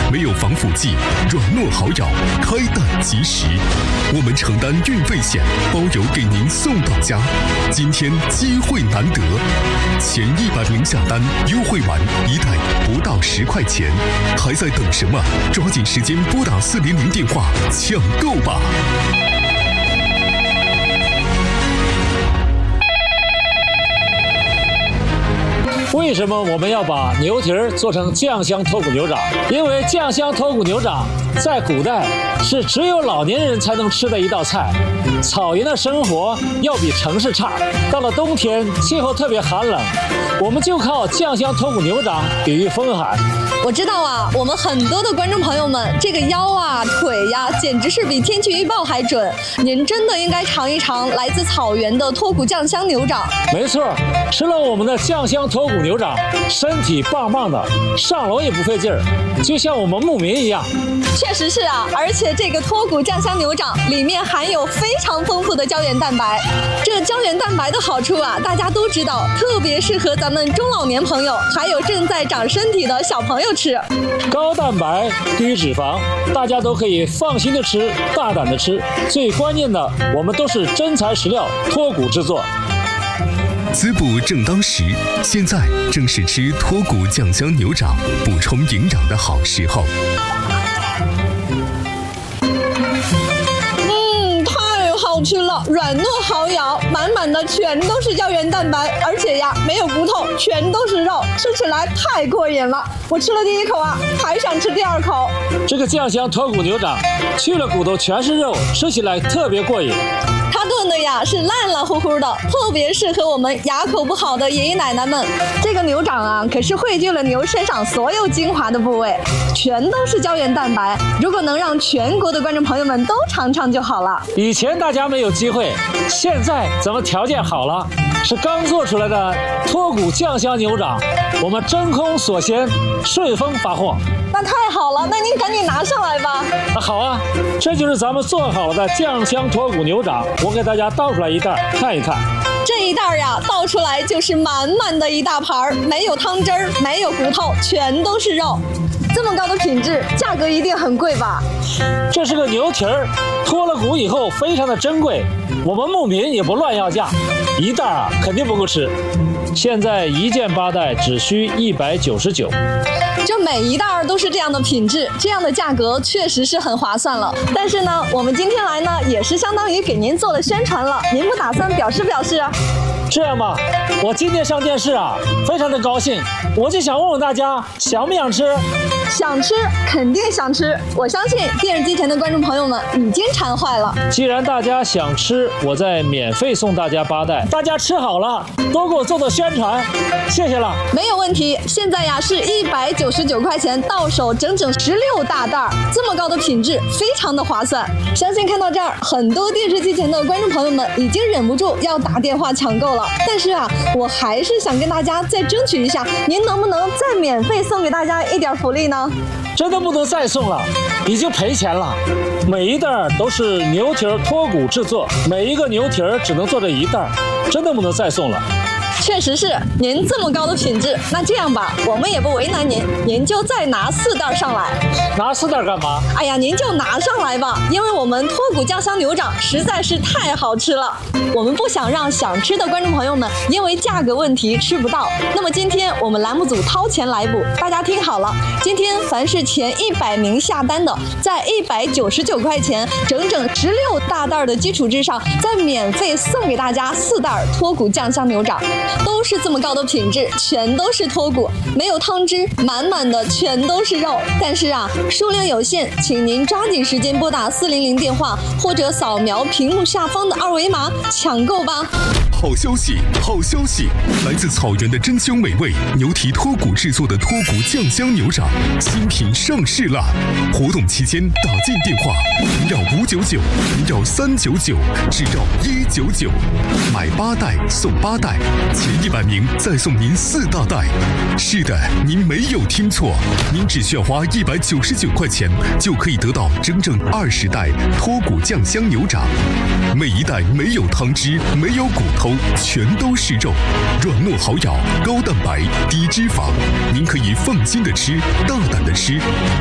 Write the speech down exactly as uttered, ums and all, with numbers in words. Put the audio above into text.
没有防腐剂，软糯好咬，开蛋即食。我们承担运费险，包邮给您送到家。今天机会难得，前一百名下单优惠完一袋不到十块钱，还在等什么？抓紧时间拨打四零零电话抢购吧！ 为什么我们要把牛蹄儿做成酱香脱骨牛掌？因为酱香脱骨牛掌在古代是只有老年人才能吃的一道菜。草原的生活要比城市差，到了冬天气候特别寒冷，我们就靠酱香脱骨牛掌抵御风寒。 我知道啊，我们很多的观众朋友们，这个腰啊、腿呀、啊，简直是比天气预报还准。您真的应该尝一尝来自草原的脱骨酱香牛掌。 没错，吃了我们的酱香脱骨牛掌，身体棒棒的，上楼也不费劲儿，就像我们牧民一样。 确实是啊，而且这个脱骨酱香牛掌里面含有非常丰富的胶原蛋白。这个胶原蛋白的好处啊，大家都知道，特别适合咱们中老年朋友，还有正在长身体的小朋友吃。 高蛋白、低脂肪，大家都可以放心的吃，大胆的吃。最关键的，我们都是真材实料脱骨制作。 滋补正当时，现在正是吃脱骨酱香牛掌补充营养的好时候。 嗯，太好吃了，软糯好咬，满满的全都是胶原蛋白，而且呀没有骨头，全都是肉，吃起来太过瘾了。我吃了第一口啊，还想吃第二口。 这个酱香脱骨牛掌去了骨头全是肉，吃起来特别过瘾。 它炖的呀是烂烂乎乎的，特别适合我们牙口不好的爷爷奶奶们。这个牛掌啊，可是汇聚了牛身上所有精华的部位，全都是胶原蛋白。如果能让全国的观众朋友们都尝尝就好了。 以前大家没有机会，现在咱们条件好了，是刚做出来的脱骨酱香牛掌，我们真空锁鲜，顺丰发货。 那太好了，那您赶紧拿上来吧。 啊，好啊，这就是咱们做好了的酱香脱骨牛掌，我给大家倒出来一袋看一看。 这一袋呀，倒出来就是满满的一大盘，没有汤汁儿，没有骨头，全都是肉。这么高的品质，价格一定很贵吧？ 这是个牛蹄儿，脱了骨以后非常的珍贵，我们牧民也不乱要价，一袋啊肯定不够吃。现在一件八袋只需一百九十九。 这每一袋都是这样的品质，这样的价格确实是很划算了。但是呢，我们今天来呢，也是相当于给您做了宣传了，您不打算表示表示啊？ 这样吧，我今天上电视啊，非常的高兴，我就想问问大家，想不想吃？ 想吃，肯定想吃。我相信电视机前的观众朋友们已经馋坏了。 既然大家想吃，我再免费送大家八袋，大家吃好了，多给我做做宣传，谢谢了。 没有问题，现在呀是一百九十九块钱到手，整整十六大袋，这么高的品质，非常的划算。相信看到这儿，很多电视机前的观众朋友们已经忍不住要打电话抢购了。但是啊，我还是想跟大家再争取一下，您能不能再免费送给大家一点福利呢？ 真的不能再送了，已经赔钱了。每一袋都是牛蹄儿脱骨制作，每一个牛蹄儿只能做这一袋，真的不能再送了。 确实是，您这么高的品质，那这样吧，我们也不为难您，您就再拿四袋上来。 拿四袋干嘛？ 哎呀，您就拿上来吧，因为我们脱骨酱香牛掌实在是太好吃了，我们不想让想吃的观众朋友们因为价格问题吃不到。那么今天我们栏目组掏钱来补，大家听好了，今天凡是前一百名下单的，在一百九十九块钱，整整十六大袋的基础之上，再免费送给大家四袋脱骨酱香牛掌。都是这么高的品质，全都是脱骨，没有汤汁，满满的全都是肉。但是啊，数量有限，请您抓紧时间拨打四零零电话，或者扫描屏幕下方的二维码抢购吧。 好消息，好消息！来自草原的珍馐美味牛蹄脱骨制作的脱骨酱香牛掌新品上市啦！活动期间打进电话零幺五九九零幺三九九至到一九九，买八袋送八袋，前一百名再送您四大袋。是的，您没有听错，您只需要花一百九十九块钱就可以得到整整二十袋脱骨酱香牛掌，每一袋没有汤汁，没有骨头。全都是肉，软糯好咬，高蛋白，低脂肪，您可以放心的吃，大胆的吃。